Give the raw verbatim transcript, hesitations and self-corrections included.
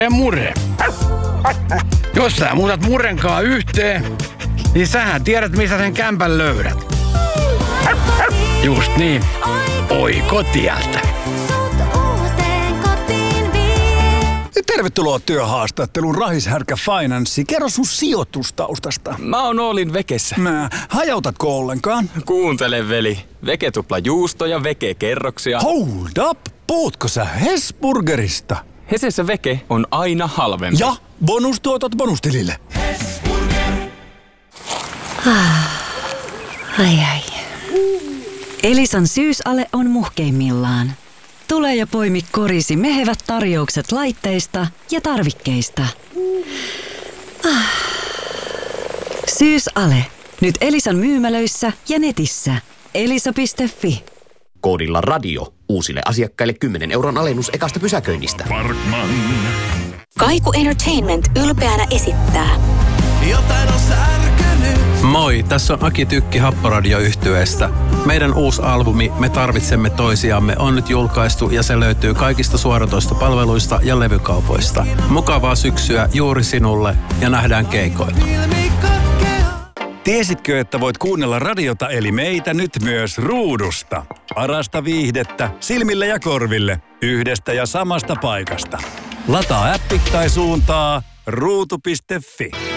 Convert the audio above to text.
Murre. Jos sä muutat Murrenkaan yhteen, niin sähän tiedät, missä sen kämpän löydät. Just niin. Oiko tieltä? Tervetuloa työhaastatteluun Rahishärkä Finanssi. Kerro sun sijoitustaustasta. Mä oon Oolin Vekessä. Mä, hajautatko ollenkaan? Kuuntele, veli. Veke tupla juusto ja Veke kerroksia. Hold up! Puhutko sä Hesburgerista? Hesessä Veke on aina halvempi. Ja bonustuotot bonustilille. Ai ai. Elisan syysale on muhkeimmillaan. Tule ja poimi korisi mehevät tarjoukset laitteista ja tarvikkeista. Ah. Syysale. Nyt Elisan myymälöissä ja netissä. elisa piste fi. Koodilla radio. Uusille asiakkaille kymmenen euron alennus ekasta pysäköinnistä. Parkman. Kaiku Entertainment ylpeänä esittää. Jotain on särkynyt. Moi, tässä on Aki Tykki Happoradio-yhtyeestä. Meidän uusi albumi Me tarvitsemme toisiamme on nyt julkaistu ja se löytyy kaikista suoratoistopalveluista ja levykaupoista. Mukavaa syksyä juuri sinulle ja nähdään keikoilla. Tiesitkö, että voit kuunnella radiota eli meitä nyt myös ruudusta? Parasta viihdettä silmille ja korville yhdestä ja samasta paikasta. Lataa appi tai suuntaa ruutu piste fi.